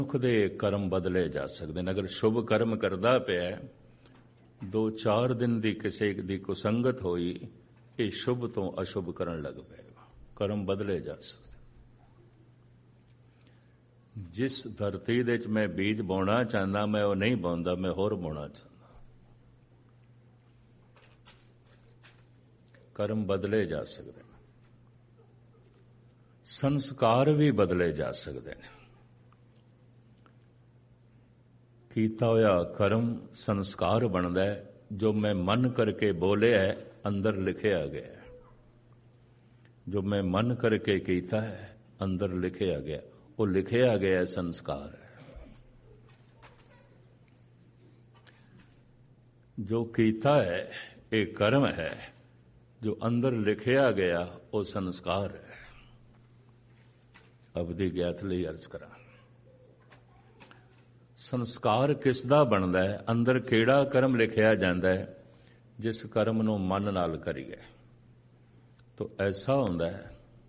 ਮਨੁੱਖ ਦੇ ਕਰਮ ਬਦਲੇ ਜਾ ਸਕਦੇ ਨੇ। ਅਗਰ ਸ਼ੁਭ ਕਰਮ ਕਰਦਾ ਪਿਆ, 2-4 ਦਿਨ ਦੀ ਕਿਸੇ ਦੀ ਕੁਸੰਗਤ ਹੋਈ, ਇਹ ਸ਼ੁਭ ਤੋਂ ਅਸ਼ੁਭ ਕਰਨ ਲੱਗ ਪਏਗਾ। ਕਰਮ ਬਦਲੇ ਜਾ ਸਕਦੇ। ਜਿਸ ਧਰਤੀ ਦੇ ਵਿੱਚ ਮੈਂ ਬੀਜ ਬਾਉਣਾ ਚਾਹੁੰਦਾ, ਮੈਂ ਉਹ ਨਹੀਂ ਬਾਉਂਦਾ, ਮੈਂ ਹੋਰ ਬਾਉਣਾ ਚਾਹੁੰਦਾ। ਕਰਮ ਬਦਲੇ ਜਾ ਸਕਦੇ ਨੇ। ਸੰਸਕਾਰ ਵੀ ਬਦਲੇ ਜਾ ਸਕਦੇ ਨੇ। ਕੀਤਾ ਹੋਇਆ ਕਰਮ ਸੰਸਕਾਰ ਬਣਦਾ ਹੈ। ਜੋ ਮੈਂ ਮਨ ਕਰਕੇ ਬੋਲਿਆ ਹੈ, ਅੰਦਰ ਲਿਖਿਆ ਗਿਆ ਹੈ। ਜੋ ਮੈਂ ਮਨ ਕਰਕੇ ਕੀਤਾ ਹੈ, ਅੰਦਰ ਲਿਖਿਆ ਗਿਆ। ਉਹ ਲਿਖਿਆ ਗਿਆ ਸੰਸਕਾਰ ਹੈ। ਜੋ ਕੀਤਾ ਹੈ, ਇਹ ਕਰਮ ਹੈ। ਜੋ ਅੰਦਰ ਲਿਖਿਆ ਗਿਆ, ਉਹ ਸੰਸਕਾਰ ਹੈ। ਅਬਦੀ ਗਿਆਤ ਲਈ ਅਰਜ਼ ਕਰਾਂ, ਸੰਸਕਾਰ ਕਿਸ ਦਾ ਬਣਦਾ ਹੈ? ਅੰਦਰ ਕਿਹੜਾ ਕਰਮ ਲਿਖਿਆ ਜਾਂਦਾ ਹੈ? ਜਿਸ ਕਰਮ ਨੂੰ ਮਨ ਨਾਲ ਕਰੀਏ ਤਾਂ ਐਸਾ ਹੁੰਦਾ ਹੈ।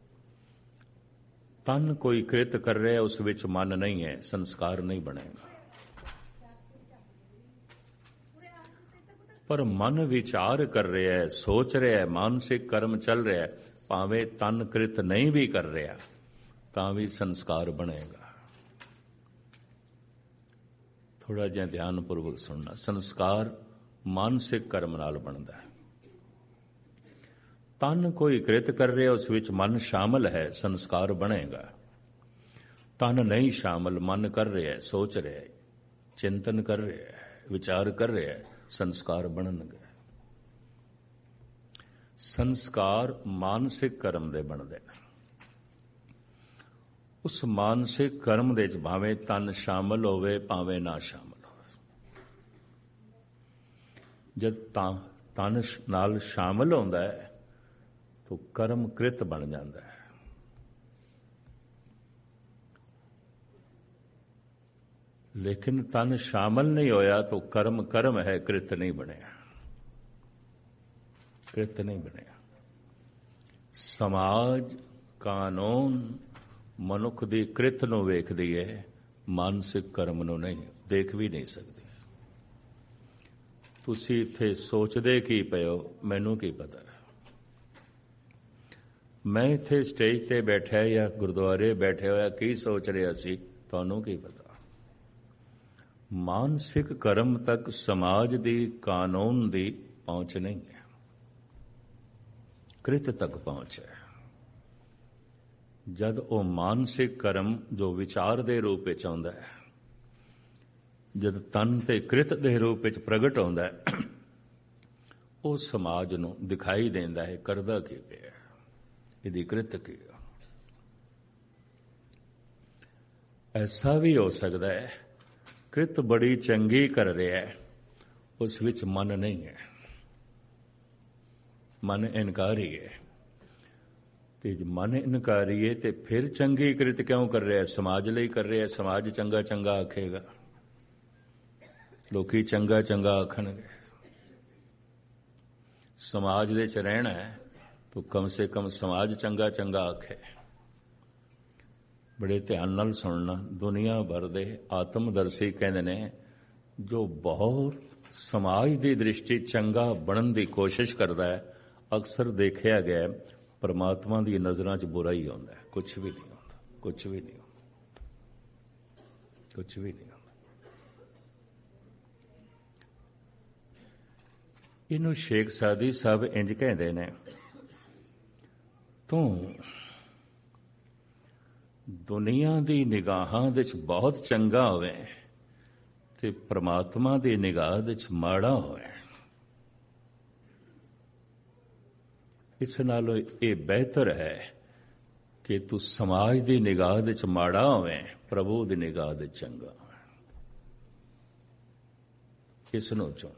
ਤਨ ਕੋਈ ਕਿਰਤ ਕਰ ਰਿਹਾ, ਉਸ ਵਿੱਚ ਮਨ ਨਹੀਂ ਹੈ, ਸੰਸਕਾਰ ਨਹੀਂ ਬਣੇਗਾ। ਪਰ ਮਨ ਵਿਚਾਰ ਕਰ ਰਿਹਾ ਹੈ, ਸੋਚ ਰਿਹਾ ਹੈ, ਮਾਨਸਿਕ ਕਰਮ ਚੱਲ ਰਿਹਾ ਹੈ, ਭਾਵੇਂ ਤਨ ਕਿਰਤ ਨਹੀਂ ਵੀ ਕਰ ਰਿਹਾ, ਤਾਂ ਵੀ ਸੰਸਕਾਰ ਬਣੇਗਾ। ਥੋੜਾ ਜਿਹਾ ਧਿਆਨਪੂਰਵਕ ਸੁਣਨਾ। ਸੰਸਕਾਰ ਮਾਨਸਿਕ ਕਰਮ ਨਾਲ ਬਣਦਾ ਹੈ। ਤਨ ਕੋਈ ਕਿਰਤ ਕਰ ਰਿਹਾ, ਉਸ ਵਿੱਚ ਮਨ ਸ਼ਾਮਲ ਹੈ, ਸੰਸਕਾਰ ਬਣੇਗਾ। ਤਨ ਨਹੀਂ ਸ਼ਾਮਲ, ਮਨ ਕਰ ਰਿਹਾ ਹੈ, ਸੋਚ ਰਿਹਾ ਹੈ, ਚਿੰਤਨ ਕਰ ਰਿਹਾ ਹੈ, ਵਿਚਾਰ ਕਰ ਰਿਹਾ ਹੈ, ਸੰਸਕਾਰ ਬਣਨਗੇ। ਸੰਸਕਾਰ ਮਾਨਸਿਕ ਕਰਮ ਦੇ ਬਣਦੇ ਨੇ। ਉਸ ਮਾਨਸਿਕ ਕਰਮ ਦੇ ਵਿੱਚ ਭਾਵੇਂ ਤਨ ਸ਼ਾਮਲ ਹੋਵੇ, ਭਾਵੇਂ ਨਾ ਸ਼ਾਮਲ ਹੋਵੇ। ਜਦ ਤਨ ਨਾਲ ਸ਼ਾਮਲ ਹੁੰਦਾ ਹੈ ਤਾਂ ਕਰਮ ਕ੍ਰਿਤ ਬਣ ਜਾਂਦਾ ਹੈ। ਲੇਕਿਨ ਤਨ ਸ਼ਾਮਲ ਨਹੀਂ ਹੋਇਆ ਤਾਂ ਕਰਮ ਕਰਮ ਹੈ, ਕ੍ਰਿਤ ਨਹੀਂ ਬਣਿਆ। ਕ੍ਰਿਤ ਨਹੀਂ ਬਣਿਆ। ਸਮਾਜ, ਕਾਨੂੰਨ ਮਨੁੱਖ ਦੀ ਕ੍ਰਿਤ ਨੂੰ ਵੇਖਦੀ ਹੈ, ਮਾਨਸਿਕ ਕਰਮ ਨੂੰ ਨਹੀਂ। ਦੇਖ ਵੀ ਨਹੀਂ ਸਕਦੀ। ਤੁਸੀਂ ਇੱਥੇ ਸੋਚਦੇ ਕੀ ਪਏ ਹੋ, ਮੈਨੂੰ ਕੀ ਪਤਾ। ਮੈਂ ਇੱਥੇ ਸਟੇਜ ਤੇ ਬੈਠਿਆ ਜਾਂ ਗੁਰਦੁਆਰੇ ਬੈਠੇ ਹੋਇਆ ਕੀ ਸੋਚ ਰਿਹਾ ਸੀ, ਤੁਹਾਨੂੰ ਕੀ ਪਤਾ। ਮਾਨਸਿਕ ਕਰਮ ਤੱਕ ਸਮਾਜ ਦੀ, ਕਾਨੂੰਨ ਦੀ ਪਹੁੰਚ ਨਹੀਂ ਹੈ। ਕ੍ਰਿਤ ਤੱਕ ਪਹੁੰਚ ਹੈ। ਜਦ ਉਹ ਮਾਨਸਿਕ ਕਰਮ ਜੋ ਵਿਚਾਰ ਦੇ ਰੂਪ ਵਿੱਚ ਆਉਂਦਾ ਹੈ, ਜਦ ਤਨ ਤੇ ਕ੍ਰਿਤ ਦੇ ਰੂਪ ਵਿੱਚ ਪ੍ਰਗਟ ਹੁੰਦਾ ਹੈ, ਉਹ ਸਮਾਜ ਨੂੰ ਦਿਖਾਈ ਦਿੰਦਾ ਹੈ ਕਰਦਾ ਕੀ ਪਿਆ, ਇਹਦੀ ਕ੍ਰਿਤ ਕੀ। ਐਸਾ ਵੀ ਹੋ ਸਕਦਾ ਹੈ ਕ੍ਰਿਤ ਬੜੀ ਚੰਗੀ ਕਰ ਰਿਹਾ ਹੈ, ਉਸ ਵਿੱਚ ਮਨ ਨਹੀਂ ਹੈ, ਮਨ ਇਨਕਾਰੀ ਹੈ। ਤੇ ਜੇ ਮਨ ਇਨਕਾਰੀ ਹੈ ਤੇ ਫਿਰ ਚੰਗੀ ਕ੍ਰਿਤ ਕਿਉਂ ਕਰ ਰਿਹਾ? ਸਮਾਜ ਲਈ ਕਰ ਰਿਹਾ। ਸਮਾਜ ਚੰਗਾ ਚੰਗਾ ਆਖੇਗਾ, ਲੋਕੀ ਚੰਗਾ ਚੰਗਾ ਆਖਣਗੇ। ਸਮਾਜ ਦੇ ਚ ਰਹਿਣਾ ਹੈ ਤਾਂ ਕਮ ਸੇ ਕਮ ਸਮਾਜ ਚੰਗਾ ਚੰਗਾ ਆਖੇ। ਬੜੇ ਧਿਆਨ ਨਾਲ ਸੁਣਨਾ। ਦੁਨੀਆ ਭਰ ਦੇ ਆਤਮਦਰਸ਼ੀ ਕਹਿੰਦੇ ਨੇ, ਜੋ ਬਹੁਤ ਸਮਾਜ ਦੀ ਦ੍ਰਿਸ਼ਟੀ ਚੰਗਾ ਬਣਨ ਦੀ ਕੋਸ਼ਿਸ਼ ਕਰਦਾ ਹੈ, ਅਕਸਰ ਦੇਖਿਆ ਗਿਆ ਪਰਮਾਤਮਾ ਦੀ ਨਜ਼ਰਾਂ 'ਚ ਬੁਰਾ ਹੀ ਆਉਂਦਾ ਹੈ। ਕੁਛ ਵੀ ਨਹੀਂ ਆਉਂਦਾ, ਕੁਛ ਵੀ ਨਹੀਂ ਆਉਂਦਾ, ਕੁਛ ਵੀ ਨਹੀਂ ਆਉਂਦਾ। ਇਹਨੂੰ ਸ਼ੇਖ ਸਾਦੀ ਸਾਹਿਬ ਇੰਜ ਕਹਿੰਦੇ ਨੇ, ਤੂੰ ਦੁਨੀਆ ਦੀ ਨਿਗਾਹਾਂ ਵਿੱਚ ਬਹੁਤ ਚੰਗਾ ਹੋਵੇ ਤੇ ਪ੍ਰਮਾਤਮਾ ਦੀ ਨਿਗਾਹ ਵਿੱਚ ਮਾੜਾ ਹੋਵੇ। ਇਸ ਨਾਲੋਂ ਇਹ ਬਿਹਤਰ ਹੈ ਕਿ ਤੂੰ ਸਮਾਜ ਦੀ ਨਿਗਾਹ ਵਿੱਚ ਮਾੜਾ ਹੋਵੇ, ਪ੍ਰਭੂ ਦੀ ਨਿਗਾਹ ਵਿੱਚ ਚੰਗਾ ਹੋਵੇ। ਇਸ ਨੂੰ ਚੁਣ।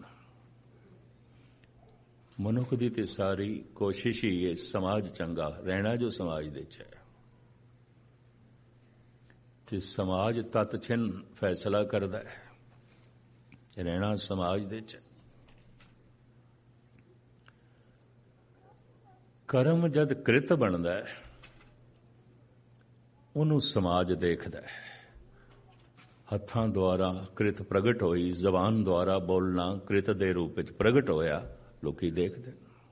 ਮਨੁੱਖ ਦੀ ਤੇ ਸਾਰੀ ਕੋਸ਼ਿਸ਼ ਹੀ ਹੈ ਸਮਾਜ ਚੰਗਾ ਰਹਿਣਾ, ਜੋ ਸਮਾਜ ਦੇ ਚ ਹੈ। ਤੇ ਸਮਾਜ ਤਤ ਛਿਨ ਫੈਸਲਾ ਕਰਦਾ ਹੈ, ਰਹਿਣਾ ਸਮਾਜ ਦੇ ਚ। ਕਰਮ ਜਦ ਕ੍ਰਿਤ ਬਣਦਾ ਹੈ, ਉਹਨੂੰ ਸਮਾਜ ਦੇਖਦਾ ਹੈ। ਹੱਥਾਂ ਦੁਆਰਾ ਕ੍ਰਿਤ ਪ੍ਰਗਟ ਹੋਈ, ਜ਼ਬਾਨ ਦੁਆਰਾ ਬੋਲਣਾ ਕ੍ਰਿਤ ਦੇ ਰੂਪ ਵਿੱਚ ਪ੍ਰਗਟ ਹੋਇਆ, ਲੋਕੀ ਦੇਖਦੇ।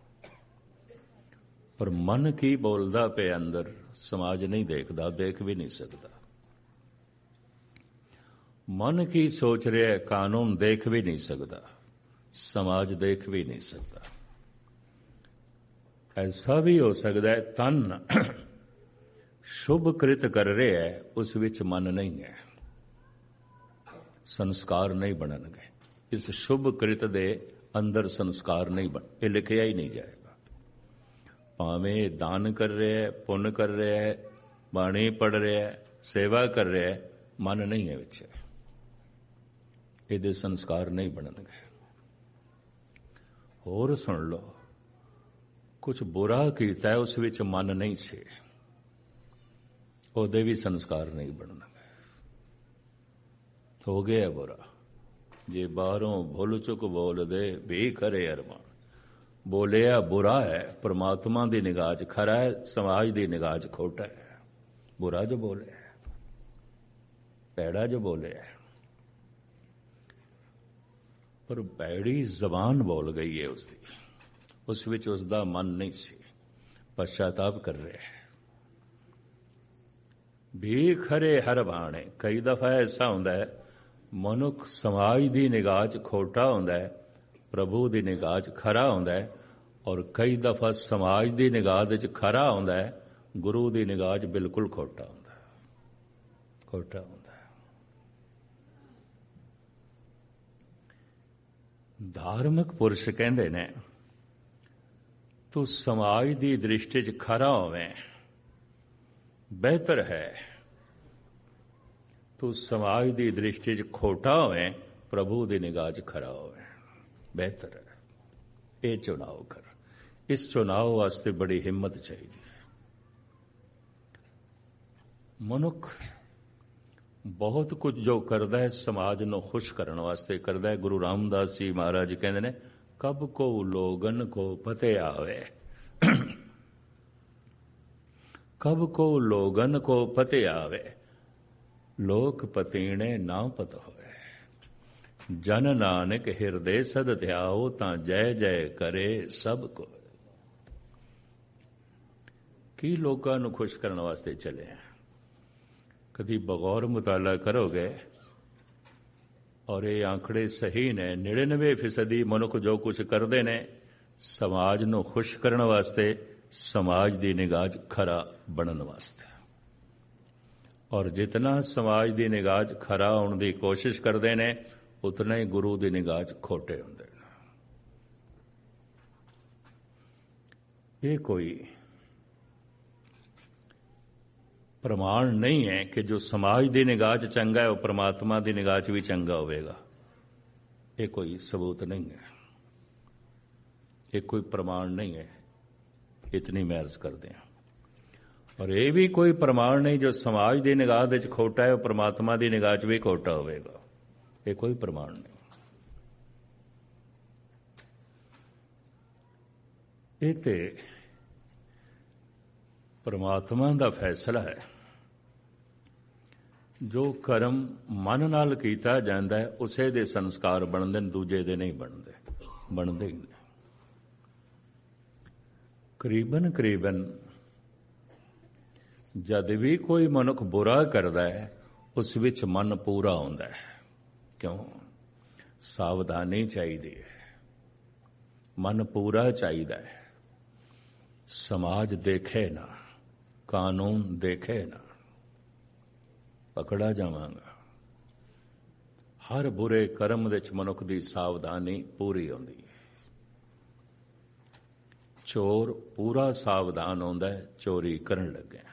ਪਰ ਮਨ ਕੀ ਬੋਲਦਾ ਪਿਆ ਅੰਦਰ, ਸਮਾਜ ਨਹੀਂ ਦੇਖਦਾ, ਦੇਖ ਵੀ ਨਹੀਂ ਸਕਦਾ। ਮਨ ਕੀ ਸੋਚ ਰਿਹਾ, ਕਾਨੂੰਨ ਦੇਖ ਵੀ ਨਹੀਂ ਸਕਦਾ, ਸਮਾਜ ਦੇਖ ਵੀ ਨਹੀਂ ਸਕਦਾ। ਐਸਾ ਵੀ ਹੋ ਸਕਦਾ ਹੈ ਤਨ ਸ਼ੁਭ ਕ੍ਰਿਤ ਕਰ ਰਿਹਾ ਹੈ, ਉਸ ਵਿੱਚ ਮਨ ਨਹੀਂ ਹੈ, ਸੰਸਕਾਰ ਨਹੀਂ ਬਣਨਗੇ। ਇਸ ਸ਼ੁਭ ਕ੍ਰਿਤ ਦੇ ਅੰਦਰ ਸੰਸਕਾਰ ਨਹੀਂ ਬਣ, ਇਹ ਲਿਖਿਆ ਹੀ ਨਹੀਂ ਜਾਏਗਾ। ਭਾਵੇਂ ਦਾਨ ਕਰ ਰਿਹਾ ਹੈ, ਪੁੰਨ ਕਰ ਰਿਹਾ ਹੈ, ਬਾਣੀ ਪੜ੍ਹ ਰਿਹਾ ਹੈ, ਸੇਵਾ ਕਰ ਰਿਹਾ ਹੈ, ਮਨ ਨਹੀਂ ਹੈ ਵਿੱਚ, ਇਹਦੇ ਸੰਸਕਾਰ ਨਹੀਂ ਬਣਨਗੇ। ਹੋਰ ਸੁਣ ਲਓ, ਕੁਝ ਬੁਰਾ ਕੀਤਾ, ਉਸ ਵਿੱਚ ਮਨ ਨਹੀਂ ਸੀ, ਉਹਦੇ ਵੀ ਸੰਸਕਾਰ ਨਹੀਂ ਬਣਨਗੇ। ਹੋ ਗਿਆ ਬੁਰਾ, ਜੇ ਬਾਹਰੋਂ ਭੁੱਲ ਚੁੱਕ ਬੋਲਦੇ ਵੀ ਖਰੇ ਅਰਮਾਨ। ਬੋਲਿਆ ਬੁਰਾ ਹੈ, ਪਰਮਾਤਮਾ ਦੀ ਨਿਗਾਹ 'ਚ ਖਰਾ ਹੈ, ਸਮਾਜ ਦੀ ਨਿਗਾਹ 'ਚ ਖੋਟਾ ਹੈ। ਬੁਰਾ ਜੋ ਬੋਲਿਆ, ਭੈੜਾ ਜੋ ਬੋਲਿਆ, ਪਰ ਭੈੜੀ ਜ਼ਬਾਨ ਬੋਲ ਗਈ ਹੈ ਉਸਦੀ, ਉਸ ਵਿੱਚ ਉਸਦਾ ਮਨ ਨਹੀਂ ਸੀ, ਪਛਤਾਪ ਕਰ ਰਿਹਾ ਹੈ। ਵੀ ਖਰੇ ਹਰ ਬਾਣੇ। ਕਈ ਦਫਾ ਐਸਾ ਹੁੰਦਾ ਹੈ ਮਨੁੱਖ ਸਮਾਜ ਦੀ ਨਿਗਾਹ 'ਚ ਖੋਟਾ ਹੁੰਦਾ ਹੈ, ਪ੍ਰਭੂ ਦੀ ਨਿਗਾਹ 'ਚ ਖਰਾ ਹੁੰਦਾ ਹੈ, ਔਰ ਕਈ ਦਫਾ ਸਮਾਜ ਦੀ ਨਿਗਾਹ ਦੇ 'ਚ ਖਰਾ ਹੁੰਦਾ ਹੈ, ਗੁਰੂ ਦੀ ਨਿਗਾਹ 'ਚ ਬਿਲਕੁਲ ਖੋਟਾ ਹੁੰਦਾ ਹੈ, ਖੋਟਾ ਹੁੰਦਾ ਹੈ। ਧਾਰਮਿਕ ਪੁਰਸ਼ ਕਹਿੰਦੇ ਨੇ ਤੂੰ ਸਮਾਜ ਦੀ ਦ੍ਰਿਸ਼ਟੀ 'ਚ ਖਰਾ ਹੋਵੇਂ, ਬਿਹਤਰ ਹੈ। ਤੂੰ ਸਮਾਜ ਦੀ ਦ੍ਰਿਸ਼ਟੀ 'ਚ ਖੋਟਾ ਹੋਵੇਂ, ਪ੍ਰਭੂ ਦੀ ਨਿਗਾਹ 'ਚ ਖਰਾ ਹੋਵੇਂ, ਬਿਹਤਰ ਹੈ। ਇਹ ਚੁਣਾਵ ਕਰ। ਇਸ ਚੁਣਾਵ ਵਾਸਤੇ ਬੜੀ ਹਿੰਮਤ ਚਾਹੀਦੀ ਹੈ। ਮਨੁੱਖ ਬਹੁਤ ਕੁਝ ਜੋ ਕਰਦਾ ਹੈ ਸਮਾਜ ਨੂੰ ਖੁਸ਼ ਕਰਨ ਵਾਸਤੇ ਕਰਦਾ ਹੈ। ਗੁਰੂ ਰਾਮਦਾਸ ਜੀ ਮਹਾਰਾਜ ਕਹਿੰਦੇ ਨੇ, ਕਬ ਕੋ ਲੋਗਨ ਕੋ ਪਤੇ ਆਵੇ, ਕਬ ਕੋ ਲੋਗਨ ਕੋ ਪਤੇ ਆਵੇ, ਲੋਕ ਪਤੀਣੇ ਨਾ ਪਤ ਹੋਵੇ। ਜਨ ਨਾਨਕ ਹਿਰਦੇ ਸਦ ਧਿਆਓ, ਤਾਂ ਜੈ ਜੈ ਕਰੇ ਸਭ ਕੋ। ਕੀ ਲੋਕਾਂ ਨੂੰ ਖੁਸ਼ ਕਰਨ ਵਾਸਤੇ ਚੱਲੇ ਆ? ਕਦੀ ਬਗੌਰ ਮੁਤਾਲਾ ਕਰੋਗੇ ਔਰ ਇਹ ਆંકੜੇ ਸਹੀ ਨੇ, 99% ਮਨੁੱਖ ਜੋ ਕੁਝ ਕਰਦੇ ਨੇ ਸਮਾਜ ਨੂੰ ਖੁਸ਼ ਕਰਨ ਵਾਸਤੇ, ਸਮਾਜ ਦੀ ਨਿਗਾਹ 'ਚ ਖਰਾ ਬਣਨ ਵਾਸਤੇ। ਔਰ ਜਿਤਨਾ ਸਮਾਜ ਦੀ ਨਿਗਾਹ 'ਚ ਖਰਾ ਹੋਣ ਦੀ ਕੋਸ਼ਿਸ਼ ਕਰਦੇ ਨੇ, ਉਤਨਾ ਹੀ ਗੁਰੂ ਦੀ ਨਿਗਾਹ 'ਚ ਖੋਟੇ ਹੁੰਦੇ ਨੇ। ਇਹ ਕੋਈ ਪ੍ਰਮਾਣ ਨਹੀਂ ਹੈ ਕਿ ਜੋ ਸਮਾਜ ਦੀ ਨਿਗਾਹ 'ਚ ਚੰਗਾ ਹੈ ਉਹ ਪਰਮਾਤਮਾ ਦੀ ਨਿਗਾਹ 'ਚ ਵੀ ਚੰਗਾ ਹੋਵੇਗਾ। ਇਹ ਕੋਈ ਸਬੂਤ ਨਹੀਂ ਹੈ, ਇਹ ਕੋਈ ਪ੍ਰਮਾਣ ਨਹੀਂ ਹੈ। ਇਤਨੀ ਮੈਂ ਅਰਜ਼ ਕਰਦੇ ਹਾਂ। ਔਰ ਇਹ ਵੀ ਕੋਈ ਪ੍ਰਮਾਣ ਨਹੀਂ ਜੋ ਸਮਾਜ ਦੀ ਨਿਗਾਹ ਦੇ 'ਚ ਖੋਟਾ ਹੈ ਉਹ ਪਰਮਾਤਮਾ ਦੀ ਨਿਗਾਹ 'ਚ ਵੀ ਖੋਟਾ ਹੋਵੇਗਾ। ਇਹ ਕੋਈ ਪ੍ਰਮਾਣ ਨਹੀਂ। ਇਹ ਤੇ ਪਰਮਾਤਮਾ ਦਾ ਫੈਸਲਾ ਹੈ। ਜੋ ਕਰਮ ਮਨ ਨਾਲ ਕੀਤਾ ਜਾਂਦਾ ਹੈ ਉਸੇ ਦੇ ਸੰਸਕਾਰ ਬਣਦੇ ਨੇ, ਦੂਜੇ ਦੇ ਨਹੀਂ ਬਣਦੇ, ਬਣਦੇ ਹੀ ਨਹੀਂ। ਕਰੀਬਨ ਜਦ ਵੀ ਕੋਈ ਮਨੁੱਖ ਬੁਰਾ ਕਰਦਾ ਹੈ ਉਸ ਵਿੱਚ ਮਨ ਪੂਰਾ ਹੁੰਦਾ ਹੈ। ਕਿਉਂ? ਸਾਵਧਾਨੀ ਚਾਹੀਦੀ ਹੈ, ਮਨ ਪੂਰਾ ਚਾਹੀਦਾ ਹੈ। ਸਮਾਜ ਦੇਖੇ ਨਾ, ਕਾਨੂੰਨ ਦੇਖੇ ਨਾ, ਪਕੜਾ ਜਾਵਾਂਗਾ। ਹਰ ਬੁਰੇ ਕਰਮ ਵਿੱਚ ਮਨੁੱਖ ਦੀ ਸਾਵਧਾਨੀ ਪੂਰੀ ਹੁੰਦੀ ਹੈ। ਚੋਰ ਪੂਰਾ ਸਾਵਧਾਨ ਹੁੰਦਾ ਹੈ ਚੋਰੀ ਕਰਨ ਲੱਗਿਆ।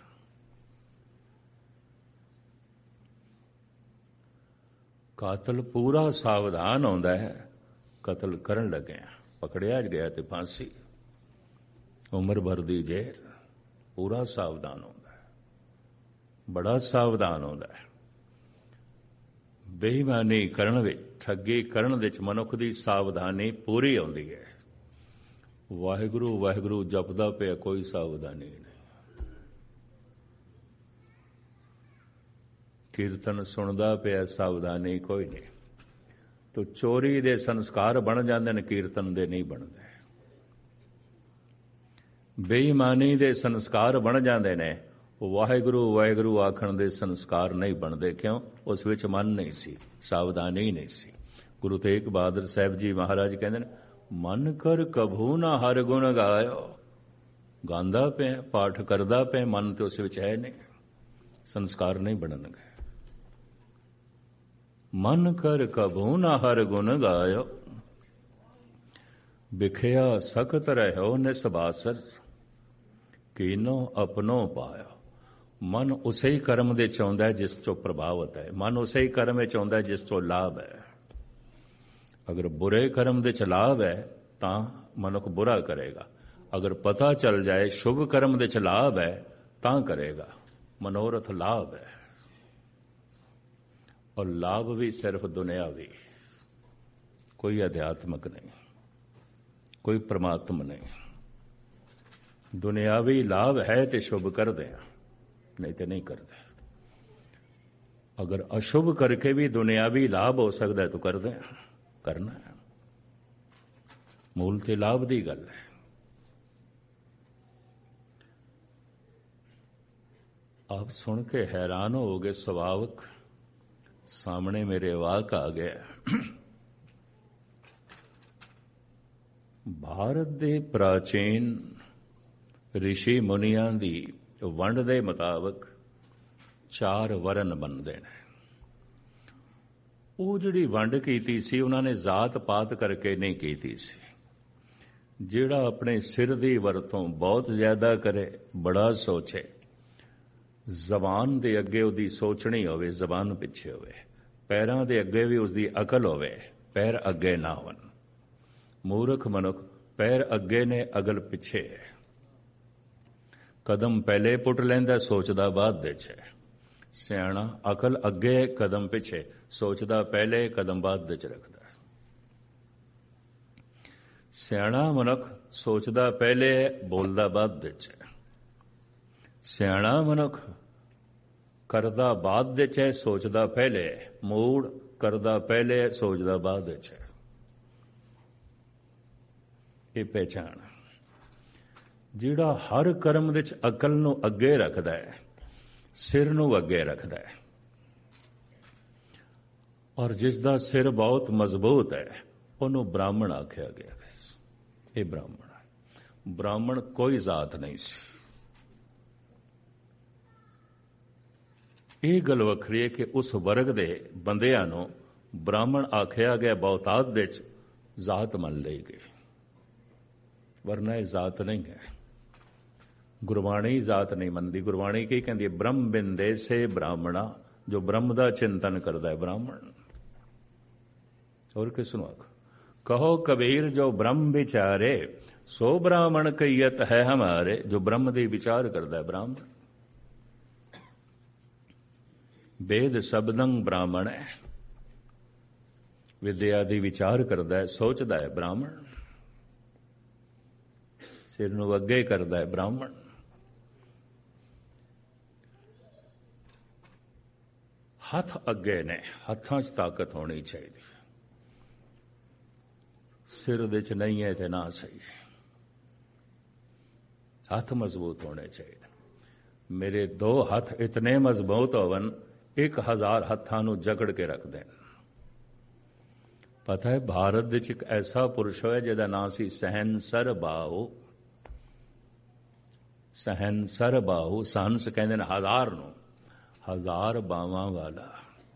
ਕਾਤਲ ਪੂਰਾ ਸਾਵਧਾਨ ਹੁੰਦਾ ਹੈ ਕਤਲ ਕਰਨ ਲੱਗਿਆ। ਪਕੜਿਆ ਗਿਆ ਤੇ ਫਾਂਸੀ, ਉਮਰ ਭਰ ਦੀ ਜੇਲ੍ਹ। ਪੂਰਾ ਸਾਵਧਾਨ ਹੁੰਦਾ ਹੈ, ਬੜਾ ਸਾਵਧਾਨ ਹੁੰਦਾ ਹੈ। ਬੇਈਮਾਨੀ ਕਰਨ ਵਿੱਚ, ਠੱਗੀ ਕਰਨ ਵਿੱਚ ਮਨੁੱਖ ਦੀ ਸਾਵਧਾਨੀ ਪੂਰੀ ਆਉਂਦੀ ਹੈ। ਵਾਹਿਗੁਰੂ ਵਾਹਿਗੁਰੂ ਜਪਦਾ ਪਿਆ, ਕੋਈ ਸਾਵਧਾਨੀ ਨਹੀਂ। ਕੀਰਤਨ ਸੁਣਦਾ ਪਿਆ, ਸਾਵਧਾਨੀ ਕੋਈ ਨਹੀਂ। ਤੋ ਚੋਰੀ ਦੇ ਸੰਸਕਾਰ ਬਣ ਜਾਂਦੇ ਨੇ, ਕੀਰਤਨ ਦੇ ਨਹੀਂ ਬਣਦੇ। ਬੇਈਮਾਨੀ ਦੇ ਸੰਸਕਾਰ ਬਣ ਜਾਂਦੇ ਨੇ, ਵਾਹਿਗੁਰੂ ਵਾਹਿਗੁਰੂ ਆਖਣ ਦੇ ਸੰਸਕਾਰ ਨਹੀਂ ਬਣਦੇ। ਕਿਉਂ? ਉਸ ਵਿੱਚ ਮਨ ਨਹੀਂ ਸੀ, ਸਾਵਧਾਨੀ ਨਹੀਂ ਸੀ। ਗੁਰੂ ਤੇਗ ਬਹਾਦਰ ਸਾਹਿਬ ਜੀ ਮਹਾਰਾਜ ਕਹਿੰਦੇ ਨੇ, ਮਨ ਕਰ ਕਭੂ ਨਾ ਹਰ ਗੁਣ ਗਾਇਓ। ਗਾਉਂਦਾ ਪਿਆ, ਪਾਠ ਕਰਦਾ ਪਿਆ, ਮਨ ਤੇ ਉਸ ਵਿੱਚ ਹੈ ਨਹੀਂ, ਸੰਸਕਾਰ ਨਹੀਂ ਬਣਨਗੇ। ਮਨ ਕਰ ਕਭੂ ਨਾ ਹਰ ਗੁਣ ਗਾਇਓ, ਵਿਖਿਆ ਸਖਤ ਰਹਿਓ ਨਿਸਬਾਸਰ, ਕੀਨੋ ਆਪਣੋ ਪਾਇਓ। ਮਨ ਉਸੇ ਹੀ ਕਰਮ ਦੇ ਚ ਆਉਂਦਾ ਜਿਸ ਤੋਂ ਪ੍ਰਭਾਵਿਤ ਹੈ। ਮਨ ਉਸੇ ਹੀ ਕਰਮ ਵਿੱਚ ਆਉਂਦਾ ਜਿਸ ਤੋਂ ਲਾਭ ਹੈ। ਅਗਰ ਬੁਰੇ ਕਰਮ ਦੇ ਚ ਲਾਭ ਹੈ ਤਾਂ ਮਨੁੱਖ ਬੁਰਾ ਕਰੇਗਾ। ਅਗਰ ਪਤਾ ਚੱਲ ਜਾਏ ਸ਼ੁਭ ਕਰਮ ਦੇ ਚ ਲਾਭ ਹੈ ਤਾਂ ਕਰੇਗਾ। ਮਨੋਰਥ ਲਾਭ ਹੈ, ਔਰ ਲਾਭ ਵੀ ਸਿਰਫ ਦੁਨਿਆਵੀ, ਕੋਈ ਅਧਿਆਤਮਕ ਨਹੀਂ, ਕੋਈ ਪ੍ਰਮਾਤਮ ਨਹੀਂ। ਦੁਨਿਆਵੀ ਲਾਭ ਹੈ ਤੇ ਸ਼ੁਭ ਕਰਦੇ ਆ, ਨਹੀਂ ਤੇ ਨਹੀਂ ਕਰਦੇ। ਅਗਰ ਅਸ਼ੁਭ ਕਰਕੇ ਵੀ ਦੁਨਿਆਵੀ ਲਾਭ ਹੋ ਸਕਦਾ ਤਾਂ ਕਰਦੇ ਆ, ਕਰਨਾ ਹੈ। ਮੂਲ ਤੇ ਲਾਭ ਦੀ ਗੱਲ ਹੈ। ਆਪ ਸੁਣ ਕੇ ਹੈਰਾਨ ਹੋਗੇ। ਸੁਭਾਵਕ ਸਾਹਮਣੇ ਮੇਰੇ ਵਾਕ ਆ ਗਿਆ। ਭਾਰਤ ਦੇ ਪ੍ਰਾਚੀਨ ਰਿਸ਼ੀ ਮੁਨੀਆਂ ਦੀ ਵੰਡ ਦੇ ਮੁਤਾਬਕ 4 ਵਰਨ ਬਣਦੇ ਨੇ। ਉਹ ਜਿਹੜੀ ਵੰਡ ਕੀਤੀ ਸੀ ਉਹਨਾਂ ਨੇ ਜ਼ਾਤ ਪਾਤ ਕਰਕੇ ਨਹੀਂ ਕੀਤੀ ਸੀ। ਜਿਹੜਾ ਆਪਣੇ ਸਿਰ ਦੀ ਵਰਤੋਂ ਬਹੁਤ ਜ਼ਿਆਦਾ ਕਰੇ, ਬੜਾ ਸੋਚੇ, ਜ਼ਬਾਨ ਦੇ ਅੱਗੇ ਉਹਦੀ ਸੋਚਣੀ ਹੋਵੇ, ਜ਼ਬਾਨ ਪਿੱਛੇ ਹੋਵੇ, ਪੈਰਾਂ ਦੇ ਅੱਗੇ ਵੀ ਉਸਦੀ ਅਕਲ ਹੋਵੇ, ਪੈਰ ਅੱਗੇ ਨਾ ਹੋਣ। ਮੂਰਖ ਮਨੁੱਖ ਪੈਰ ਅੱਗੇ ਨੇ, ਅਕਲ ਪਿੱਛੇ ਹੈ। ਕਦਮ ਪਹਿਲੇ ਪੁੱਟ ਲੈਂਦਾ, ਸੋਚਦਾ ਬਾਅਦ ਵਿੱਚ ਹੈ। ਸਿਆਣਾ ਅਕਲ ਅੱਗੇ, ਕਦਮ ਪਿੱਛੇ, ਸੋਚਦਾ ਪਹਿਲੇ, ਕਦਮ ਬਾਅਦ ਵਿੱਚ ਰੱਖਦਾ। ਸਿਆਣਾ ਮਨੁੱਖ ਸੋਚਦਾ ਪਹਿਲੇ, ਬੋਲਦਾ ਬਾਅਦ ਵਿੱਚ ਹੈ। ਸਿਆਣਾ ਮਨੁੱਖ ਕਰਦਾ ਬਾਅਦ ਵਿੱਚ ਹੈ, ਸੋਚਦਾ ਪਹਿਲੇ। ਮੂੜ ਕਰਦਾ ਪਹਿਲੇ, ਸੋਚਦਾ ਬਾਅਦ ਵਿੱਚ ਹੈ। ਇਹ ਪਹਿਚਾਣ। ਜਿਹੜਾ ਹਰ ਕਰਮ ਵਿੱਚ ਅਕਲ ਨੂੰ ਅੱਗੇ ਰੱਖਦਾ ਹੈ, ਸਿਰ ਨੂੰ ਅੱਗੇ ਰੱਖਦਾ ਹੈ, ਔਰ ਜਿਸ ਦਾ ਸਿਰ ਬਹੁਤ ਮਜ਼ਬੂਤ ਹੈ ਉਹਨੂੰ ਬ੍ਰਾਹਮਣ ਆਖਿਆ ਗਿਆ। ਇਹ ਬ੍ਰਾਹਮਣ ਹੈ। ਬ੍ਰਾਹਮਣ ਕੋਈ ਜ਼ਾਤ ਨਹੀਂ ਸੀ। ਇਹ ਗੱਲ ਵੱਖਰੀ ਹੈ ਕਿ ਉਸ ਵਰਗ ਦੇ ਬੰਦਿਆਂ ਨੂੰ ਬ੍ਰਾਹਮਣ ਆਖਿਆ ਗਿਆ, ਬਹੁਤਾਤ ਵਿੱਚ ਜ਼ਾਤ ਮੰਨ ਲਈ ਗਈ, ਵਰਨਾ ਇਹ ਜ਼ਾਤ ਨਹੀਂ ਹੈ। ਗੁਰਬਾਣੀ ਜ਼ਾਤ ਨਹੀਂ ਮੰਨਦੀ। ਗੁਰਬਾਣੀ ਕੀ ਕਹਿੰਦੀ ਹੈ? ਬ੍ਰਹਮ ਬਿੰਦੇ ਸੇ ਬ੍ਰਾਹਮਣਾ, ਜੋ ਬ੍ਰਹਮ ਦਾ ਚਿੰਤਨ ਕਰਦਾ ਹੈ ਬ੍ਰਾਹਮਣ। ਹੋਰ ਕਿਸ ਨੂੰ ਆਖ? ਕਹੋ ਕਬੀਰ ਜੋ ਬ੍ਰਹਮ ਵਿਚਾਰੇ, ਸੋ ਬ੍ਰਾਹਮਣ ਕਈਅਤ ਹੈ ਹਮਾਰੇ। ਜੋ ਬ੍ਰਹਮ ਦੀ ਵਿਚਾਰ ਕਰਦਾ ਹੈ ਬ੍ਰਾਹਮਣ। ਵੇਦ ਸ਼ਬਦੰ ਬ੍ਰਾਹਮਣ ਹੈ। ਵਿਦਿਆ ਦੀ ਵਿਚਾਰ ਕਰਦਾ ਹੈ, ਸੋਚਦਾ ਹੈ ਬ੍ਰਾਹਮਣ। ਸਿਰ ਨੂੰ ਅੱਗੇ ਕਰਦਾ ਹੈ ਬ੍ਰਾਹਮਣ। ਹੱਥ ਅੱਗੇ ਨੇ, ਹੱਥਾਂ 'ਚ ਤਾਕਤ ਹੋਣੀ ਚਾਹੀਦੀ। ਸਿਰ ਦੇ 'ਚ ਨਹੀਂ ਹੈ ਤੇ ਨਾ ਸਹੀ। ਹੱਥ ਮਜ਼ਬੂਤ ਹੋਣੇ ਚਾਹੀਦੇ। ਮੇਰੇ 2 ਹੱਥ ਇਤਨੇ ਮਜ਼ਬੂਤ ਹੋਵਨ, 1000 ਹੱਥਾਂ ਨੂੰ ਜਕੜ ਕੇ ਰੱਖਦੇ ਨੇ। ਪਤਾ ਹੈ ਭਾਰਤ ਵਿੱਚ ਇੱਕ ਐਸਾ ਪੁਰਸ਼ ਹੋਇਆ ਜਿਹਦਾ ਨਾਂ ਸੀ ਸਹਿਨਸਰ ਬਾਹੂ। ਸਹਿਨਸਰ ਬਾਹੂ, ਸਹੰਸ ਕਹਿੰਦੇ ਨੇ 1000 ਨੂੰ, 1000 ਬਾਹਾਂ ਵਾਲਾ।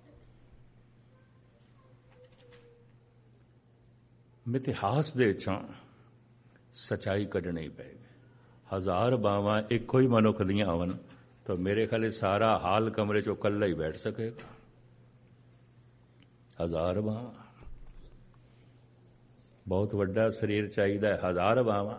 ਮਿਥਿਹਾਸ ਦੇ ਵਿੱਚੋਂ ਸੱਚਾਈ ਕੱਢਣੀ ਪਏਗੀ। 1000 ਬਾਹਾਂ ਇੱਕੋ ਹੀ ਮਨੁੱਖ ਦੀਆਂ ਹੋਣ ਤਾਂ ਮੇਰੇ ਖਿਆਲ ਸਾਰਾ ਹਾਲ ਕਮਰੇ 'ਚੋਂ ਇਕੱਲਾ ਹੀ ਬੈਠ ਸਕੇਗਾ। 1000 ਬਾਹਾਂ, ਬਹੁਤ ਵੱਡਾ ਸਰੀਰ ਚਾਹੀਦਾ ਹੈ। 1000 ਬਾਹਾਂ।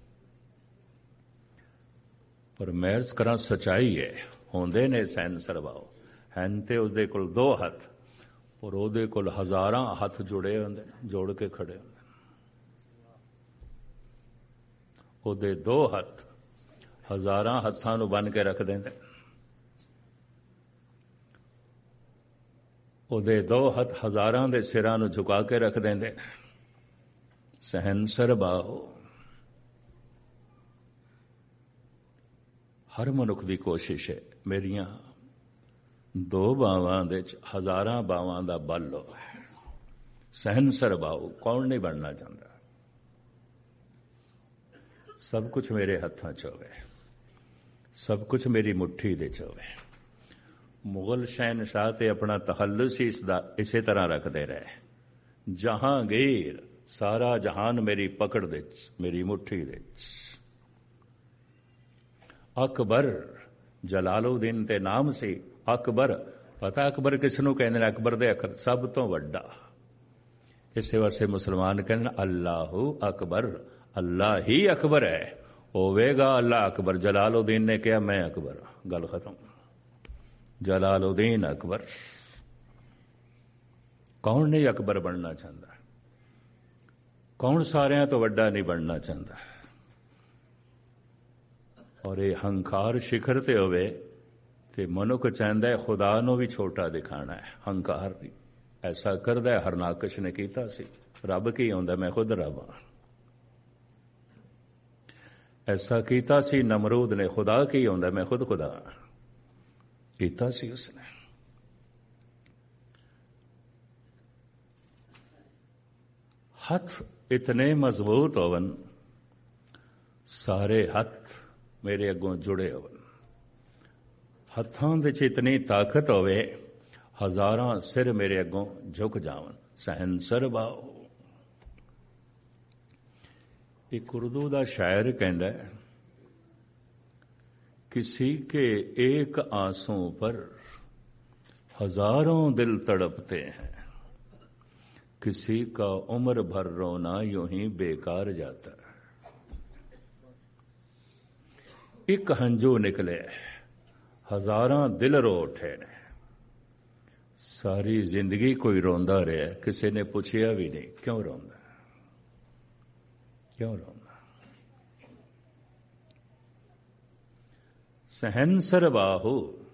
ਪਰ ਮਹਿਰਜ ਕਰਾਂ ਸੱਚਾਈ ਹੈ, ਹੁੰਦੇ ਨੇ ਸਹਿਨਸਰ ਬਾਹੂ, ਹਨ ਤੇ ਉਸਦੇ ਕੋਲ 2 ਹੱਥ, ਔਰ ਉਹਦੇ ਕੋਲ 1000 ਹੱਥ ਜੁੜੇ ਹੁੰਦੇ ਨੇ, ਜੋੜ ਕੇ ਖੜੇ ਹੁੰਦੇ ਨੇ। ਉਹਦੇ 2 ਹੱਥ 1000 ਹੱਥਾਂ ਨੂੰ ਬੰਨ ਕੇ ਰੱਖ ਦਿੰਦੇ। ਉਹਦੇ 2 ਹੱਥ ਹਜ਼ਾਰਾਂ ਦੇ ਸਿਰਾਂ ਨੂੰ ਝੁਕਾ ਕੇ ਰੱਖ ਦਿੰਦੇ ਨੇ। ਸਹਿਨਸਰ ਬਾਹੋ। ਹਰ ਮਨੁੱਖ ਦੀ ਕੋਸ਼ਿਸ਼ ਹੈ ਮੇਰੀਆਂ 2 ਬਾਹਾਂ ਦੇ ਚ ਹਜ਼ਾਰਾਂ ਬਾਹਾਂ ਦਾ ਬਲ ਹੋਵੇ। ਸਹਿਨਸਰ ਬਾਹੋ। ਕੌਣ ਨਹੀਂ ਬਣਨਾ ਚਾਹੁੰਦਾ? ਸਭ ਕੁਝ ਮੇਰੇ ਹੱਥਾਂ 'ਚ ਹੋਵੇ, ਸਭ ਕੁਝ ਮੇਰੀ ਮੁੱਠੀ ਦੇ 'ਚ ਹੋਵੇ। ਮੁਗਲ ਸ਼ਹਿਨਸ਼ਾਹ ਤੇ ਆਪਣਾ ਤਖੱਲੁਸ ਹੀ ਇਸੇ ਤਰ੍ਹਾਂ ਰੱਖਦੇ ਰਹੇ। ਜਹਾਂਗੀਰ, ਸਾਰਾ ਜਹਾਨ ਮੇਰੀ ਪਕੜ ਦੇ 'ਚ, ਮੇਰੀ ਮੁੱਠੀ ਦੇ 'ਚ। ਅਕਬਰ, ਜਲਾਲੁਦੀਨ ਤੇ ਨਾਮ ਸੀ ਅਕਬਰ। ਪਤਾ ਅਕਬਰ ਕਿਸ ਨੂੰ ਕਹਿੰਦੇ ਨੇ? ਅਕਬਰ ਦੇ ਅੱਖਰ ਸਭ ਤੋਂ ਵੱਡਾ। ਇਸੇ ਵਾਸਤੇ ਮੁਸਲਮਾਨ ਕਹਿੰਦੇ ਨੇ ਅੱਲਾਹੂ ਅਕਬਰ, ਅੱਲਾ ਹੀ ਅਕਬਰ ਹੈ। ਹੋਵੇਗਾ ਅੱਲਾ ਅਕਬਰ। ਜਲਾਲੁਦੀਨ ਨੇ ਕਿਹਾ ਮੈਂ ਅਕਬਰ, ਗੱਲ ਖਤਮ। ਜਲਾਲੁਦੀਨ ਅਕਬਰ। ਕੌਣ ਨਹੀਂ ਅਕਬਰ ਬਣਨਾ ਚਾਹੁੰਦਾ? ਕੌਣ ਸਾਰਿਆਂ ਤੋਂ ਵੱਡਾ ਨਹੀਂ ਬਣਨਾ ਚਾਹੁੰਦਾ? ਔਰ ਇਹ ਹੰਕਾਰ ਸਿਖਰ ਤੇ ਹੋਵੇ ਤੇ ਮਨੁੱਖ ਚਾਹੁੰਦਾ ਹੈ ਖੁਦਾ ਨੂੰ ਵੀ ਛੋਟਾ ਦਿਖਾਣਾ ਹੈ। ਹੰਕਾਰ ਐਸਾ ਕਰਦਾ ਹਰਨਾਕਸ਼ ਨੇ ਕੀਤਾ ਸੀ। ਰੱਬ ਕੀ ਆਉਂਦਾ? ਮੈਂ ਖੁਦ ਰੱਬ ਹਾਂ। ਐਸਾ ਕੀਤਾ ਸੀ ਨਮਰੂਦ ਨੇ। ਖੁਦਾ ਕੀ ਆਉਂਦਾ? ਮੈਂ ਖੁਦ ਖੁਦਾ ਹਾਂ। ਕੀਤਾ ਸੀ ਉਸਨੇ। ਹੱਥ ਇਤਨੇ ਮਜ਼ਬੂਤ ਹੋਵਨ, ਸਾਰੇ ਹੱਥ ਮੇਰੇ ਅੱਗੋਂ ਜੁੜੇ ਹੋਵਨ। ਹੱਥਾਂ ਵਿੱਚ ਇਤਨੀ ਤਾਕਤ ਹੋਵੇ, ਹਜ਼ਾਰਾਂ ਸਿਰ ਮੇਰੇ ਅੱਗੋਂ ਝੁਕ ਜਾਵਨ। ਸਹਿਨਸਰ ਬਾਹੋ। ਇੱਕ ਉਰਦੂ ਦਾ ਸ਼ਾਇਰ ਕਹਿੰਦਾ ਹੈ, किसी के एक आंसू पर हजारों दिल तड़पते हैं, किसी का उम्र भर रोना यूं ही बेकार जाता है। एक हंजू निकले हजारां दिल रो उठे ने। सारी जिंदगी कोई रोंदा रहा, किसी ने पूछया भी नहीं क्यों रोंदा, क्यों रोंदा। ਸਹਿਨਸਰ ਬਾਹੂ।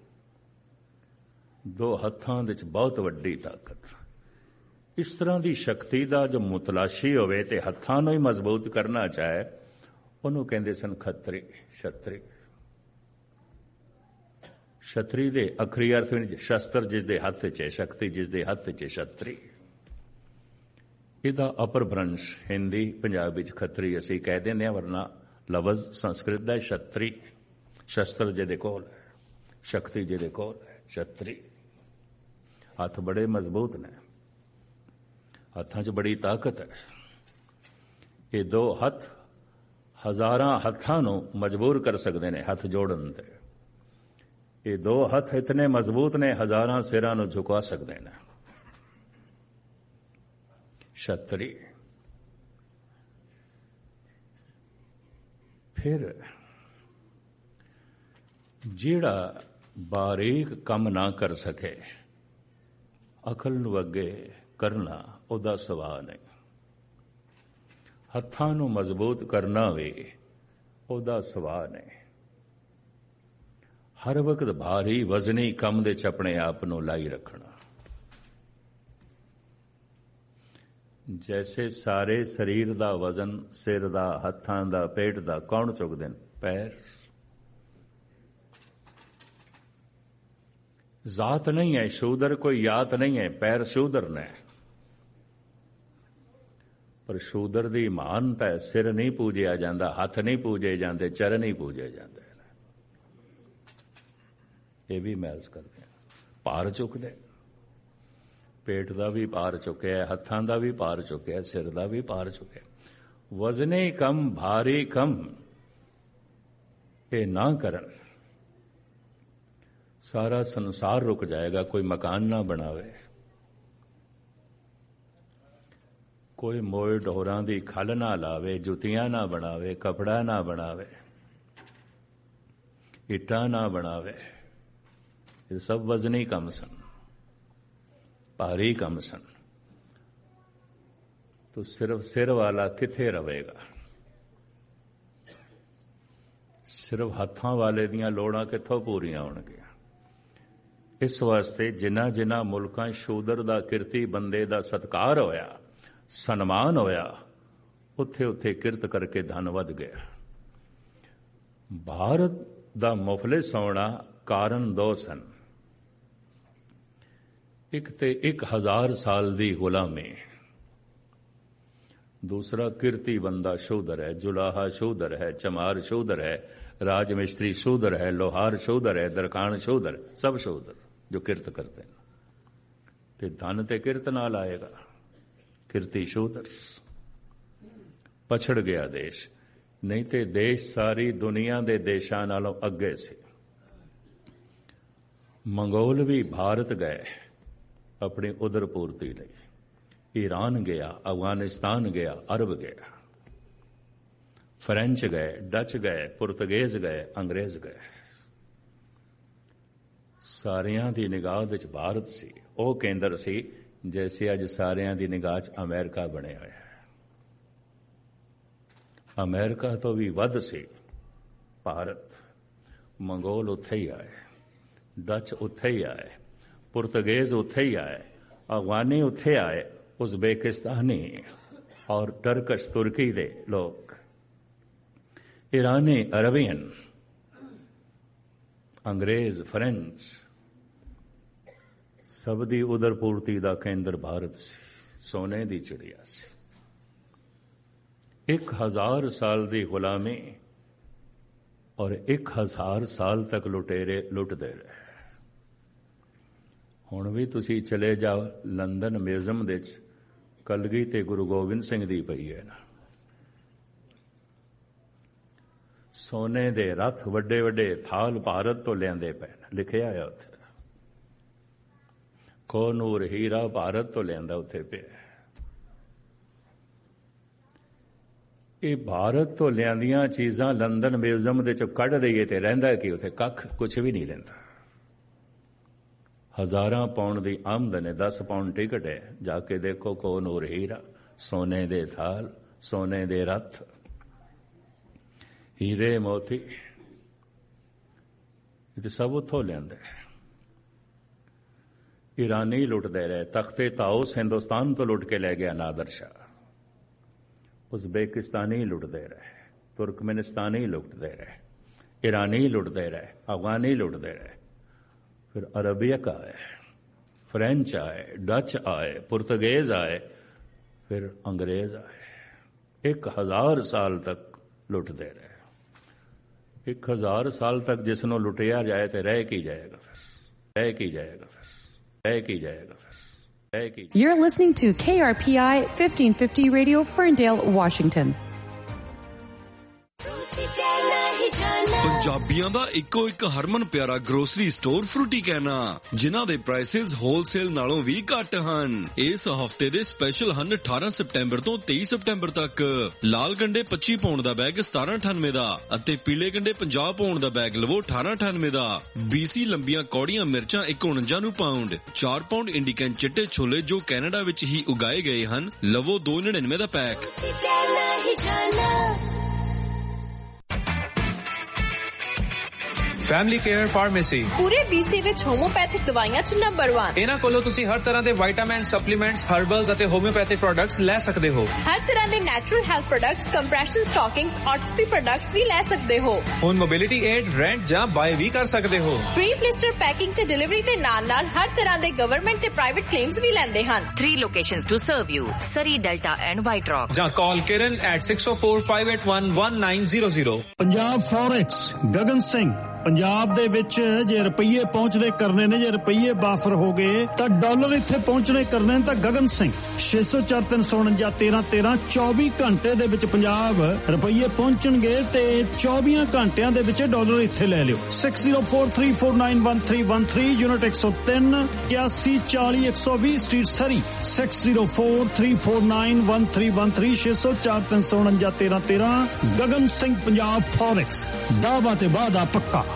2 ਹੱਥਾਂ ਵਿੱਚ ਬਹੁਤ ਵੱਡੀ ਤਾਕਤ। ਇਸ ਤਰ੍ਹਾਂ ਦੀ ਸ਼ਕਤੀ ਦਾ ਜੋ ਮੁਤਲਾਸ਼ੀ ਹੋਵੇ ਤੇ ਹੱਥਾਂ ਨੂੰ ਹੀ ਮਜ਼ਬੂਤ ਕਰਨਾ ਚਾਹੇ, ਉਹਨੂੰ ਕਹਿੰਦੇ ਸਨ ਖੱਤਰੀ, ਛਤਰੀ। ਛਤਰੀ ਦੇ ਅਖਰੀ ਅਰਥ ਵਿੱਚ ਸ਼ਸਤਰ ਜਿਸ ਦੇ ਹੱਥ 'ਚ ਹੈ, ਸ਼ਕਤੀ ਜਿਸ ਦੇ ਹੱਥ 'ਚ, ਛਤਰੀ। ਇਹਦਾ ਅਪਰ ਭ੍ਰੰਸ਼ ਹਿੰਦੀ ਪੰਜਾਬੀ 'ਚ ਖੱਤਰੀ ਅਸੀਂ ਕਹਿ ਦਿੰਦੇ ਹਾਂ, ਵਰਨਾ ਲਫ਼ਜ਼ ਸੰਸਕ੍ਰਿਤ ਦਾ ਛਤਰੀ। ਸ਼ਸਤਰ ਜਿਹਦੇ ਕੋਲ ਹੈ, ਸ਼ਕਤੀ ਜਿਹਦੇ ਕੋਲ ਹੈ, ਛਤਰੀ। ਹੱਥ ਬੜੇ ਮਜ਼ਬੂਤ ਨੇ, ਹੱਥਾਂ 'ਚ ਬੜੀ ਤਾਕਤ ਹੈ। ਇਹ 2 ਹੱਥ ਹਜ਼ਾਰਾਂ ਹੱਥਾਂ ਨੂੰ ਮਜਬੂਰ ਕਰ ਸਕਦੇ ਨੇ ਹੱਥ ਜੋੜਨ ਤੇ। ਇਹ 2 ਹੱਥ ਇਤਨੇ ਮਜ਼ਬੂਤ ਨੇ, ਹਜ਼ਾਰਾਂ ਸਿਰਾਂ ਨੂੰ ਝੁਕਾ ਸਕਦੇ ਨੇ। ਛਤਰੀ। ਫਿਰ ਜਿਹੜਾ ਬਾਰੀਕ ਕੰਮ ਨਾ ਕਰ ਸਕੇ, ਅਕਲ ਨੂੰ ਅੱਗੇ ਕਰਨਾ ਉਹਦਾ ਸੁਭਾਅ ਨਹੀਂ। ਹੱਥਾਂ ਨੂੰ ਮਜ਼ਬੂਤ ਕਰਨਾ ਵੀ ਉਹਦਾ ਸੁਭਾਅ ਨਹੀਂ। ਹਰ ਵਕਤ ਭਾਰੀ ਵਜ਼ਨੀ ਕੰਮ ਦੇ 'ਚ ਆਪਣੇ ਆਪ ਨੂੰ ਲਾਈ ਰੱਖਣਾ। ਜੈਸੇ ਸਾਰੇ ਸਰੀਰ ਦਾ ਵਜ਼ਨ ਸਿਰ ਦਾ, ਹੱਥਾਂ ਦਾ, ਪੇਟ ਦਾ ਕੌਣ ਚੁੱਕਦੇ ਨੇ? ਪੈਰ। ਜ਼ਾਤ ਨਹੀਂ ਹੈ ਸ਼ੂਦਰ, ਕੋਈ ਯਾਤ ਨਹੀਂ ਹੈ, ਪੈਰ ਸ਼ੂਦਰ ਨੇ। ਪਰ ਸ਼ੂਦਰ ਦੀ ਮਹਾਨਤਾ ਹੈ, ਸਿਰ ਨਹੀਂ ਪੂਜਿਆ ਜਾਂਦਾ, ਹੱਥ ਨਹੀਂ ਪੂਜੇ ਜਾਂਦੇ, ਚਰਨ ਨਹੀਂ ਪੂਜੇ ਜਾਂਦੇ। ਇਹ ਵੀ ਮਹਿਜ਼ ਕਰਦੇ ਭਾਰ ਚੁੱਕਦੇ। ਪੇਟ ਦਾ ਵੀ ਭਾਰ ਚੁੱਕਿਆ, ਹੱਥਾਂ ਦਾ ਵੀ ਭਾਰ ਚੁੱਕਿਆ, ਸਿਰ ਦਾ ਵੀ ਭਾਰ ਚੁੱਕਿਆ। ਵਜ਼ਨੇ ਕਮ, ਭਾਰੀ ਕਮ ਇਹ ਨਾ ਕਰਨ, ਸਾਰਾ ਸੰਸਾਰ ਰੁਕ ਜਾਏਗਾ। ਕੋਈ ਮਕਾਨ ਨਾ ਬਣਾਵੇ, ਕੋਈ ਮੋਏ ਢੋਰਾਂ ਦੀ ਖੱਲ ਨਾ ਲਾਵੇ, ਜੁੱਤੀਆਂ ਨਾ ਬਣਾਵੇ, ਕਪੜਾ ਨਾ ਬਣਾਵੇ, ਇੱਟਾਂ ਨਾ ਬਣਾਵੇ। ਇਹ ਸਭ ਵਜ਼ਨੀ ਕੰਮ ਸਨ, ਭਾਰੀ ਕੰਮ ਸਨ। ਤੋ ਸਿਰਫ ਸਿਰ ਵਾਲਾ ਕਿੱਥੇ ਰਵੇਗਾ? ਸਿਰਫ ਹੱਥਾਂ ਵਾਲੇ ਦੀਆਂ ਲੋੜਾਂ ਕਿੱਥੋਂ ਪੂਰੀਆਂ ਹੋਣਗੀਆਂ? ਇਸ ਵਾਸਤੇ ਜਿਨ੍ਹਾਂ ਜਿਨ੍ਹਾਂ ਮੁਲਕਾਂ ਸ਼ੂਦਰ ਦਾ ਕਿਰਤੀ ਬੰਦੇ ਦਾ ਸਤਿਕਾਰ ਹੋਇਆ, ਸਨਮਾਨ ਹੋਇਆ, ਉੱਥੇ ਉੱਥੇ ਕਿਰਤ ਕਰਕੇ ਧਨ ਵੱਧ ਗਿਆ। ਭਾਰਤ ਦਾ ਮੁਫਲਿਸ ਹੋਣਾ ਕਾਰਨ ਦੋ ਸਨ। ਇੱਕ ਤੇ 1000 ਸਾਲ ਦੀ ਗੁਲਾਮੀ, ਦੂਸਰਾ ਕਿਰਤੀ ਬੰਦਾ ਸ਼ੂਦਰ ਹੈ, ਜੁਲਾਹਾ ਸ਼ੂਦਰ ਹੈ, ਚਮਾਰ ਸ਼ੂਦਰ ਹੈ, ਰਾਜ ਮਿਸਤਰੀ ਸ਼ੂਦਰ ਹੈ, ਲੋਹਾਰ ਸ਼ੂਦਰ ਹੈ, ਦਰਕਾਨ ਸ਼ੂਦਰ, ਸਭ ਸ਼ੂਦਰ ਜੋ ਕਿਰਤ ਕਰਦੇ ਨੇ। ਤੇ ਧਨ ਤੇ ਕਿਰਤ ਨਾਲ ਆਏਗਾ। ਕਿਰਤੀ ਸ਼ੂਦਰ ਪਛੜ ਗਿਆ ਦੇਸ਼, ਨਹੀਂ ਤੇ ਦੇਸ਼ ਸਾਰੀ ਦੁਨੀਆ ਦੇ ਦੇਸ਼ਾਂ ਨਾਲੋਂ ਅੱਗੇ ਸੀ। ਮੰਗੋਲ ਵੀ ਭਾਰਤ ਗਏ ਆਪਣੀ ਉਦਰ ਪੂਰਤੀ ਲਈ, ਈਰਾਨ ਗਿਆ, ਅਫਗਾਨਿਸਤਾਨ ਗਿਆ, ਅਰਬ ਗਿਆ, ਫਰੈਂਚ ਗਏ, ਡਚ ਗਏ, ਪੁਰਤਗੇਜ਼ ਗਏ, ਅੰਗਰੇਜ਼ ਗਏ। ਸਾਰਿਆਂ ਦੀ ਨਿਗਾਹ ਵਿੱਚ ਭਾਰਤ ਸੀ, ਉਹ ਕੇਂਦਰ ਸੀ ਜੈਸੇ ਅੱਜ ਸਾਰਿਆਂ ਦੀ ਨਿਗਾਹ 'ਚ ਅਮਰੀਕਾ ਬਣਿਆ ਹੋਇਆ ਹੈ। ਅਮਰੀਕਾ ਤੋਂ ਵੀ ਵੱਧ ਸੀ ਭਾਰਤ। ਮੰਗੋਲ ਉੱਥੇ ਹੀ ਆਏ, ਡਚ ਉੱਥੇ ਹੀ ਆਏ, ਪੁਰਤਗੇਜ਼ ਉੱਥੇ ਹੀ ਆਏ, ਅਫਗਾਨੀ ਉੱਥੇ ਆਏ, ਉਜ਼ਬੇਕਿਸਤਾਨੀ ਔਰ ਟਰਕਸ਼ ਤੁਰਕੀ ਦੇ ਲੋਕ, ਈਰਾਨੀ, ਅਰਬੀਅਨ, ਅੰਗਰੇਜ਼, ਫਰੈਂਚ, ਸਭ ਦੀ ਉਦਰ ਪੂਰਤੀ ਦਾ ਕੇਂਦਰ ਭਾਰਤ ਸੀ। ਸੋਨੇ ਦੀ ਚਿੜੀਆ ਸੀ। 1000 ਸਾਲ ਦੀ ਗੁਲਾਮੀ ਔਰ 1000 ਸਾਲ ਤੱਕ ਲੁਟੇਰੇ ਲੁੱਟਦੇ ਰਹੇ। ਹੁਣ ਵੀ ਤੁਸੀਂ ਚਲੇ ਜਾਓ ਲੰਡਨ ਮਿਊਜ਼ੀਅਮ ਦੇ ਵਿੱਚ, ਕਲਗੀ ਤੇ ਗੁਰੂ ਗੋਬਿੰਦ ਸਿੰਘ ਦੀ ਪਈ ਹੈ ਨਾ, ਸੋਨੇ ਦੇ ਰੱਥ, ਵੱਡੇ ਵੱਡੇ ਥਾਲ ਭਾਰਤ ਤੋਂ ਲਿਆਂਦੇ ਪਏ ਨੇ, ਲਿਖਿਆ ਹੈ ਉੱਥੇ। ਕੋਨੂਰ ਹੀਰਾ ਭਾਰਤ ਤੋਂ ਲਿਆਂਦਾ ਉੱਥੇ ਪਿਆ। ਇਹ ਭਾਰਤ ਤੋਂ ਲਿਆਂਦੀਆਂ ਚੀਜ਼ਾਂ ਲੰਡਨ ਮਿਊਜ਼ੀਅਮ ਦੇ ਚੋਂ ਕੱਢ ਦਈਏ ਤੇ ਰਹਿੰਦਾ ਕਿ ਉੱਥੇ ਕੱਖ ਕੁਝ ਵੀ ਨਹੀਂ ਲੈਂਦਾ। ਹਜ਼ਾਰਾਂ ਪਾਉਂਡ ਦੀ ਆਮਦਨ ਹੈ, 10 ਪਾਉਂਡ ਟਿਕਟ ਹੈ, ਜਾ ਕੇ ਦੇਖੋ ਕੋਨੂਰ ਹੀਰਾ, ਸੋਨੇ ਦੇ ਥਾਲ, ਸੋਨੇ ਦੇ ਰੱਥ, ਹੀਰੇ ਮੋਤੀ, ਇਹ ਤੇ ਸਭ ਉੱਥੋਂ ਲਿਆਂਦੇ। ਈਰਾਨੀ ਲੁੱਟਦੇ ਰਹੇ। ਤਖਤੇ ਤਾਊਸ ਹਿੰਦੁਸਤਾਨ ਤੋਂ ਲੁੱਟ ਕੇ ਲੈ ਗਿਆ ਨਾਦਰ ਸ਼ਾਹ। ਉਜ਼ਬੇਕਿਸਤਾਨੀ ਲੁੱਟਦੇ ਰਹੇ, ਤੁਰਕਮੇਨਿਸਤਾਨੀ ਲੁੱਟਦੇ ਰਹੇ, ईरानी लुटते रहे, अफगानी लुटते रहे, फिर अरबियक आए, फ्रेंच आए, डच आए, पुर्तगेज आए, फिर अंग्रेज आए। 1000 साल तक लुटते रहे। 1000 साल तक जिसनों लुटिया जाए तो रह की जाएगा, फिर रह की जाएगा, फिर रह की जाएगा, फिर रह की। You're listening to KRPI 1550 Radio, Ferndale, Washington. ਪੰਜਾਬੀਆਂ ਦਾ ਇੱਕੋ ਇੱਕ ਹਰਮਨ ਪਿਆਰਾ ਗਰੋਸਰੀ ਸਟੋਰ ਫਰੂਟੀ ਕਹਿਣਾ, ਜਿਨ੍ਹਾਂ ਦੇ ਪ੍ਰਾਈਸਿਸ ਹੋਲਸੇਲ ਨਾਲੋਂ ਵੀ ਘੱਟ ਹਨ। ਇਸ ਹਫਤੇ ਦੇ ਸਪੈਸ਼ਲ ਹਨ 18 ਸਤੰਬਰ ਤੋਂ 23 ਸਤੰਬਰ ਤੱਕ। ਲਾਲ ਗੰਡੇ 25 ਪਾਉਂਡ ਦਾ ਬੈਗ 1798 ਦਾ ਅਤੇ ਪੀਲੇ ਗੰਡੇ 50 ਪਾਉਂਡ ਦਾ ਬੈਗ ਲਵੋ 1898 ਦਾ। BC ਲੰਬੀਆਂ ਕੌੜੀਆਂ ਮਿਰਚਾਂ 149 ਨੂੰ ਪਾਉਂਡ। 4 ਪਾਉਂਡ ਇੰਡੀਕਨ ਚਿੱਟੇ ਛੋਲੇ ਜੋ ਕੈਨੇਡਾ ਵਿੱਚ ਹੀ ਉਗਾਏ ਗਏ ਹਨ, ਲਵੋ 299 ਦਾ ਪੈਕ। ਫੈਮਿਲੀ ਕੇਅਰ ਫਾਰਮੇਸੀ ਪੂਰੇ BC ਵਿੱਚ ਹੋਮੋਪੈਥਿਕ ਦਵਾਈਆਂ 'ਚ ਨੰਬਰ 1। ਇਹਨਾਂ ਕੋਲੋਂ ਤੁਸੀਂ ਹਰ ਤਰ੍ਹਾਂ ਦੇ ਵਿਟਾਮਿਨ, ਸਪਲੀਮੈਂਟਸ, ਹਰਬਲਸ ਅਤੇ ਹੋਮਿਓਪੈਥਿਕ ਪ੍ਰੋਡਕਟਸ ਲੈ ਸਕਦੇ ਹੋ। ਹਰ ਤਰ੍ਹਾਂ ਦੇ natural health products, compression ਸਟਾਕਿੰਗਸ, ਆਰਥੋਪੀ products ਵੀ ਲੈ ਸਕਦੇ ਹੋ। ਹੁਣ ਮੋਬਿਲਿਟੀ ਏਡ, ਰੈਂਟ ਜਾਂ ਬਾਏ ਵੀ ਕਰ ਸਕਦੇ ਹੋ। ਫ੍ਰੀ ਬਲਿਸਟਰ ਪੈਕਿੰਗ ਤੇ ਡਿਲੀਵਰੀ ਦੇ ਨਾਲ-ਨਾਲ ਹਰ ਤਰ੍ਹਾਂ ਦੇ ਗਵਰਨਮੈਂਟ ਤੇ ਪ੍ਰਾਈਵੇਟ ਕਲੇਮਸ ਵੀ ਲੈਂਦੇ ਹਨ। 3 locations to serve you: Surrey, Delta and White Rock. ਜਾਂ ਕਾਲ ਕਿਰਨ at 6045811900। ਪੰਜਾਬ ਫੋਰੈਕਸ, ਗਗਨ ਸਿੰਘ। ਪੰਜਾਬ ਦੇ ਵਿੱਚ ਜੇ ਰੁਪਈਏ ਪਹੁੰਚਦੇ ਕਰਨੇ ਨੇ, ਜੇ ਰੁਪਈਏ ਬਾਫਰ ਹੋ ਗਏ ਤਾਂ ਡਾਲਰ ਇੱਥੇ ਪਹੁੰਚਣੇ ਕਰਨੇ ਨੇ ਤਾਂ ਗਗਨ ਸਿੰਘ 604-349-1313 24 ਘੰਟੇ ਦੇ ਵਿੱਚ ਪੰਜਾਬ ਰੁਪਈਏ ਪਹੁੰਚਣਗੇ ਤੇ 24 ਘੰਟਿਆਂ ਦੇ ਵਿੱਚ ਡਾਲਰ ਇੱਥੇ ਲੈ ਲਿਓ। 6043491313 ਯੂਨਿਟ 103 8140-120 ਸਟਰੀਟ ਸਰੀ 6043491313 604-349-1313 ਗਗਨ ਸਿੰਘ ਪੰਜਾਬ ਫੋਰੈਕਸ। ਦਾਅਵਾ ਤੇ ਵਾਅਦਾ ਪੱਕਾ।